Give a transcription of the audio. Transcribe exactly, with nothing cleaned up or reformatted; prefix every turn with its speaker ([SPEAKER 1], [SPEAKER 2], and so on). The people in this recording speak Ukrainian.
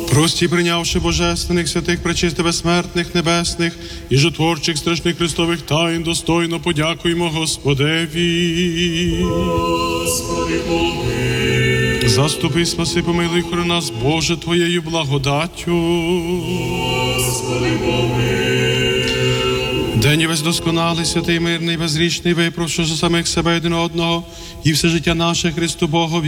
[SPEAKER 1] Прості, прийнявши божественних, святих, пречисти, безсмертних, небесних і жотворчих страшних Христових тайн, достойно подякуємо Господеві.
[SPEAKER 2] Господи, помилуй.
[SPEAKER 1] Заступи, спаси, помилуй, хорони нас, Боже, Твоєю благодаттю.
[SPEAKER 2] Господи, помилуй.
[SPEAKER 1] День і весь досконалий, святий, мирний, безрічний, випрошувши самих себе один одного і все життя наше Христу Богові